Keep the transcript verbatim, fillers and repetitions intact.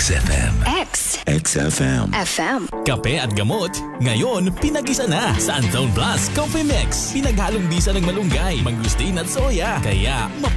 X F M. X. X F M. F M. Kape at gamot, ngayon pinag-isa na sa Anton Plus Coffee Mix. Pinaghalong bisa ng malunggay, mangustin at soya. Kaya